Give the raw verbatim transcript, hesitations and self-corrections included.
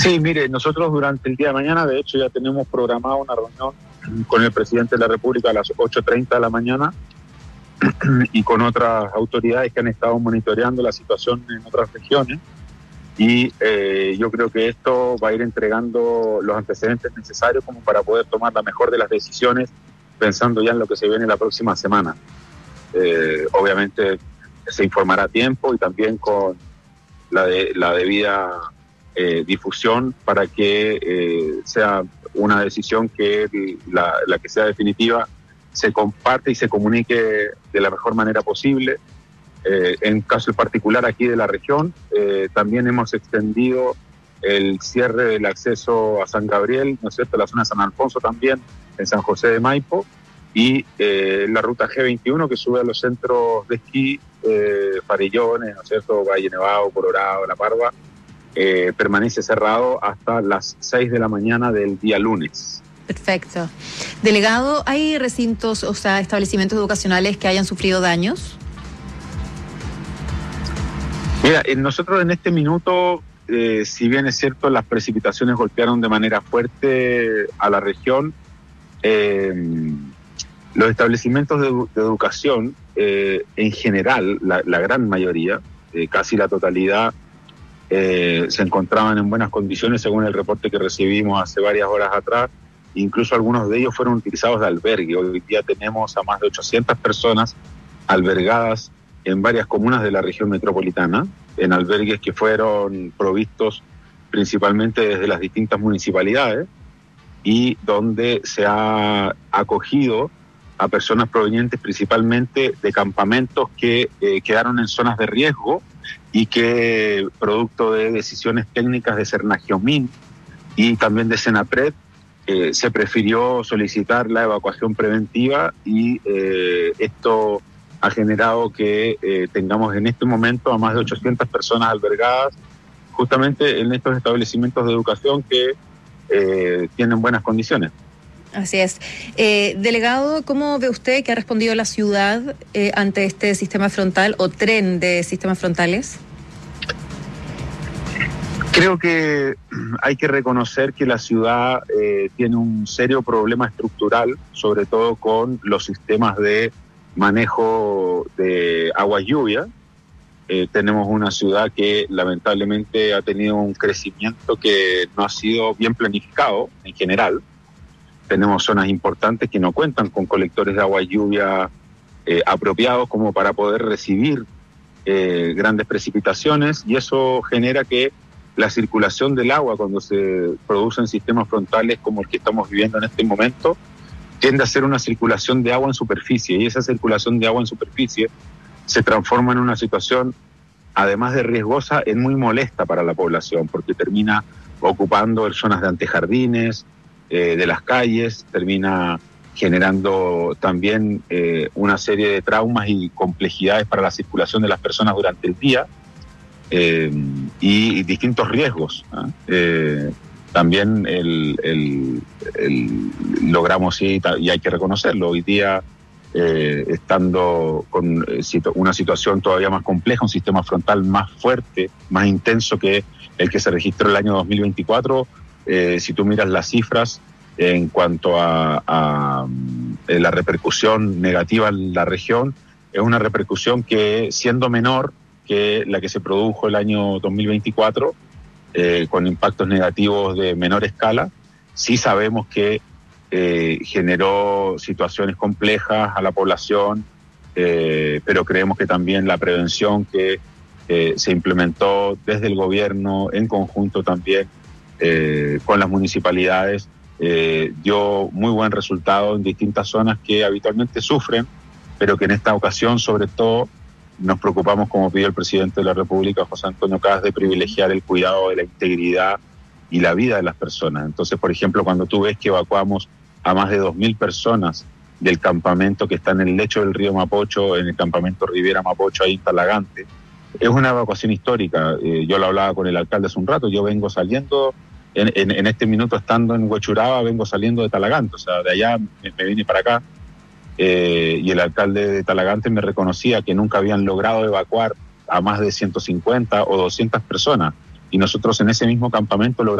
Sí, mire, nosotros durante el día de mañana, de hecho, ya tenemos programada una reunión con el presidente de la República a las ocho treinta de la mañana y con otras autoridades que han estado monitoreando la situación en otras regiones. Y eh, yo creo que esto va a ir entregando los antecedentes necesarios como para poder tomar la mejor de las decisiones, pensando ya en lo que se viene la próxima semana. Eh, obviamente se informará a tiempo y también con la, de, la debida eh, difusión para que eh, sea una decisión que la, la que sea definitiva se comparte y se comunique de la mejor manera posible. Eh, en caso particular aquí de la región, eh, también hemos extendido el cierre del acceso a San Gabriel, ¿no es cierto?, la zona de San Alfonso también, en San José de Maipo, y eh, la ruta G veintiuno que sube a los centros de esquí, eh, Farillones, ¿no es cierto?, Valle Nevado, Colorado, La Parva, eh, permanece cerrado hasta las seis de la mañana del día lunes. Perfecto. Delegado, ¿hay recintos, o sea, establecimientos educacionales que hayan sufrido daños? Mira, nosotros en este minuto, eh, si bien es cierto, las precipitaciones golpearon de manera fuerte a la región, eh, los establecimientos de, de educación, eh, en general, la, la gran mayoría, eh, casi la totalidad, eh, se encontraban en buenas condiciones según el reporte que recibimos hace varias horas atrás. Incluso algunos de ellos fueron utilizados de albergue. Hoy día tenemos a más de ochocientas personas albergadas en varias comunas de la región metropolitana, en albergues que fueron provistos principalmente desde las distintas municipalidades y donde se ha acogido a personas provenientes principalmente de campamentos que eh, quedaron en zonas de riesgo y que, producto de decisiones técnicas de Cernagiomín y también de Senapred, eh, se prefirió solicitar la evacuación preventiva y eh, esto ha generado que eh, tengamos en este momento a más de ochocientas personas albergadas justamente en estos establecimientos de educación que eh, tienen buenas condiciones. Así es. Eh, delegado, ¿cómo ve usted que ha respondido la ciudad eh, ante este sistema frontal o tren de sistemas frontales? Creo que hay que reconocer que la ciudad eh, tiene un serio problema estructural, sobre todo con los sistemas de manejo de agua y lluvia. Eh, tenemos una ciudad que lamentablemente ha tenido un crecimiento que no ha sido bien planificado en general. Tenemos zonas importantes que no cuentan con colectores de agua y lluvia eh, apropiados como para poder recibir eh, grandes precipitaciones, y eso genera que la circulación del agua cuando se producen sistemas frontales como el que estamos viviendo en este momento tiende a ser una circulación de agua en superficie, y esa circulación de agua en superficie se transforma en una situación, además de riesgosa, en muy molesta para la población, porque termina ocupando zonas de antejardines, eh, de las calles, termina generando también eh, una serie de traumas y complejidades para la circulación de las personas durante el día, eh, y, y distintos riesgos, ¿eh? Eh, También el, el, el, logramos, sí, y hay que reconocerlo, hoy día, eh, estando con una situación todavía más compleja, un sistema frontal más fuerte, más intenso que el que se registró el año dos mil veinticuatro, eh, si tú miras las cifras en cuanto a, a, a la repercusión negativa en la región, es una repercusión que, siendo menor que la que se produjo el año dos mil veinticuatro, Eh, con impactos negativos de menor escala, sí sabemos que eh, generó situaciones complejas a la población, eh, pero creemos que también la prevención que eh, se implementó desde el gobierno, en conjunto también eh, con las municipalidades, eh, dio muy buen resultado en distintas zonas que habitualmente sufren, pero que en esta ocasión, sobre todo, nos preocupamos, como pidió el presidente de la República, José Antonio Caz, de privilegiar el cuidado de la integridad y la vida de las personas. Entonces, por ejemplo, cuando tú ves que evacuamos a más de dos mil personas del campamento que está en el lecho del río Mapocho, en el campamento Riviera Mapocho, ahí en Talagante, es una evacuación histórica. Eh, yo lo hablaba con el alcalde hace un rato, yo vengo saliendo, en, en, en este minuto estando en Huechuraba, vengo saliendo de Talagante, o sea, de allá me, me vine para acá. Eh, y el alcalde de Talagante me reconocía que nunca habían logrado evacuar a más de ciento cincuenta o doscientas personas, y nosotros en ese mismo campamento logramos